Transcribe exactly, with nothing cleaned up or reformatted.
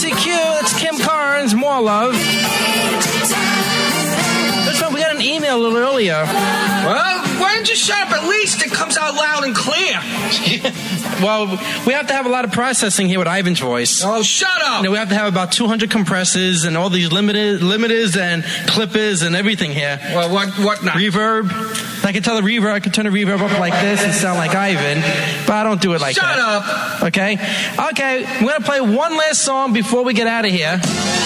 C Q, that's Kim Carnes, More Love. That's right, we got an email a little earlier. Well, why don't you shut up? At least it comes out loud and clear. Well, we have to have a lot of processing here with Ivan's voice. Oh, shut up! You know, we have to have about two hundred compressors and all these limiters, limiters and clippers and everything here. Well, what what not? Reverb. I can tell the reverb, I can turn the reverb up like this and sound like Ivan, but I don't do it like Shut that. Shut up! Okay? Okay, we're going to play one last song before we get out of here.